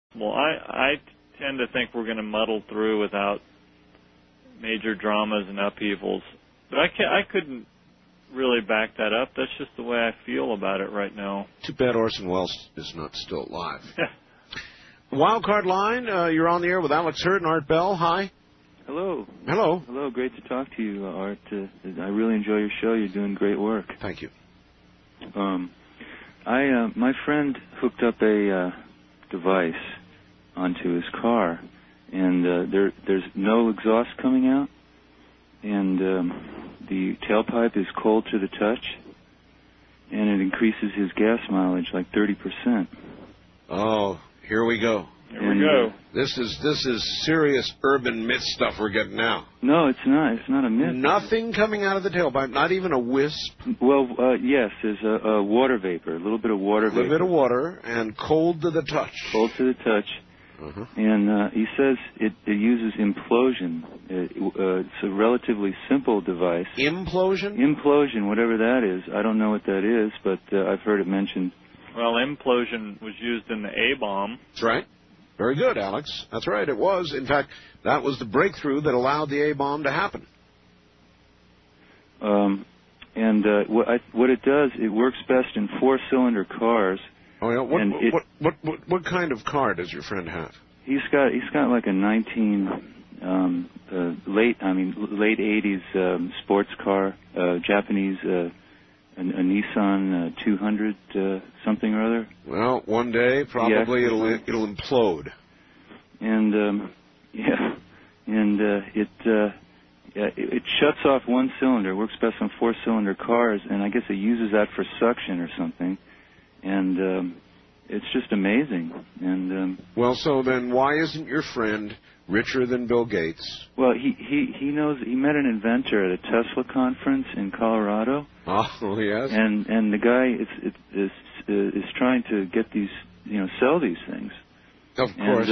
Well, I tend to think we're going to muddle through without major dramas and upheavals. But I couldn't really back that up. That's just the way I feel about it right now. Too bad Orson Welles is not still alive. Wildcard line, you're on the air with Alex Hurd and Art Bell. Hi. Hello. Hello. Hello. Great to talk to you, Art. I really enjoy your show. You're doing great work. Thank you. My friend hooked up a device onto his car, and there's no exhaust coming out, and the tailpipe is cold to the touch, and it increases his gas mileage like 30%. Oh, here we go. Here we go. This is serious urban myth stuff we're getting now. No, it's not. It's not a myth. Nothing coming out of the tailpipe, not even a wisp. Well, yes, there's a water vapor, a little bit of water vapor. A little bit of water and cold to the touch. Cold to the touch. Uh-huh. And he says it uses implosion. It's a relatively simple device. Implosion? Implosion, whatever that is. I don't know what that is, but I've heard it mentioned. Well, implosion was used in the A-bomb. That's right. Very good, Alex. That's right, it was. In fact, that was the breakthrough that allowed the A-bomb to happen. What it does, it works best in four-cylinder cars. Oh yeah. What kind of car does your friend have? He's got like a late 80s sports car, Japanese, a Nissan 200 something or other. Well, one day probably it'll implode. And it shuts off one cylinder. Works best on four-cylinder cars, and I guess it uses that for suction or something. And it's just amazing. And well, so then why isn't your friend richer than Bill Gates? Well, he knows. He met an inventor at a Tesla conference in Colorado. Oh, yes. And the guy is trying to get these, sell these things. Of course.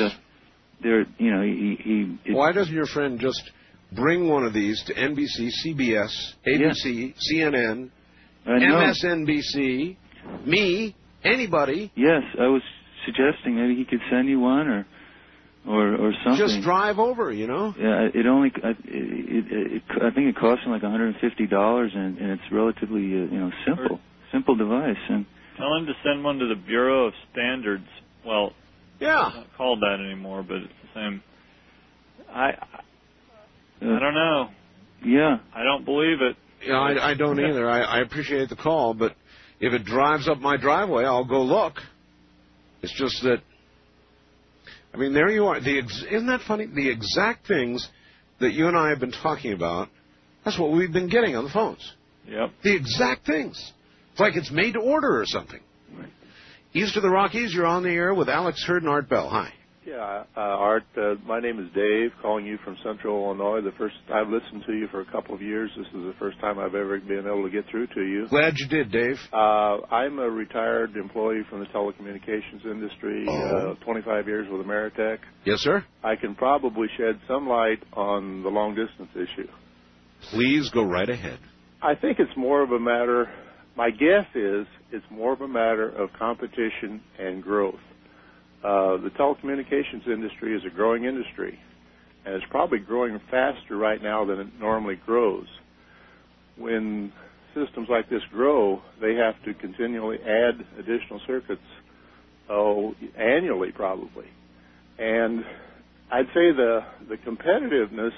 Why doesn't your friend just bring one of these to NBC, CBS, ABC, CNN, MSNBC? Me, anybody. Yes, I was suggesting maybe he could send you one or something. Just drive over, Yeah, I think it costs him like $150, and it's relatively simple device. And tell him to send one to the Bureau of Standards. Well, yeah, it's not called that anymore, but it's the same. I don't know. Yeah, I don't believe it. Yeah, I don't either. I appreciate the call, but if it drives up my driveway, I'll go look. It's just that, I mean, there you are. Isn't that funny? The exact things that you and I have been talking about, that's what we've been getting on the phones. Yep. The exact things. It's like it's made to order or something. Right. East of the Rockies, you're on the air with Alex Hurd and Art Bell. Hi. Yeah, Art, my name is Dave, calling you from Central Illinois. I've listened to you for a couple of years. This is the first time I've ever been able to get through to you. Glad you did, Dave. I'm a retired employee from the telecommunications industry, 25 years with Ameritech. Yes, sir. I can probably shed some light on the long-distance issue. Please go right ahead. I think it's more of a matter, my guess is, it's more of a matter of competition and growth. The telecommunications industry is a growing industry, and it's probably growing faster right now than it normally grows. When systems like this grow, they have to continually add additional circuits, annually probably. And I'd say the competitiveness,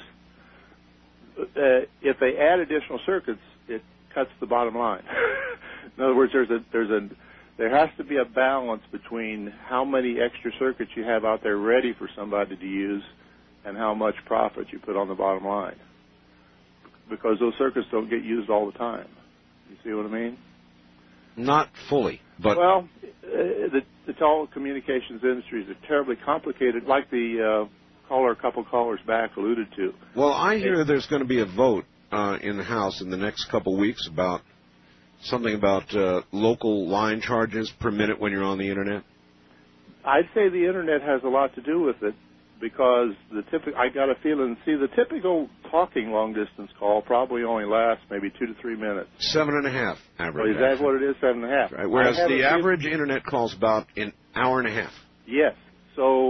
if they add additional circuits, it cuts the bottom line. In other words, there has to be a balance between how many extra circuits you have out there ready for somebody to use and how much profit you put on the bottom line. Because those circuits don't get used all the time. You see what I mean? Not fully, but... Well, the telecommunications industry is terribly complicated, like the caller a couple callers back alluded to. Well, I hear there's going to be a vote in the House in the next couple weeks about something about local line charges per minute when you're on the Internet? I'd say the Internet has a lot to do with it because I got a feeling, the typical talking long-distance call probably only lasts maybe 2 to 3 minutes. 7.5 average. Well, is that what it is, 7.5? Right. Whereas the average Internet call's about an hour and a half. Yes. So